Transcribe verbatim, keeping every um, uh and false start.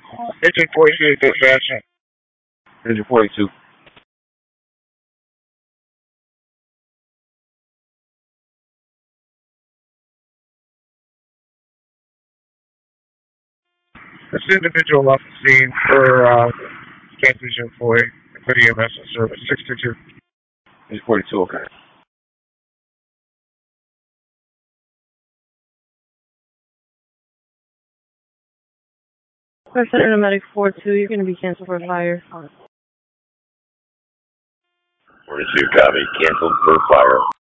Engine forty-two, dispatch. Engine forty-two. This individual off the scene for uh, Cambridge employee for the E M S service. six two two. Engine forty-two, okay. First Center Medic four two, you're going to be canceled for fire. forty-two, copy. Canceled for fire.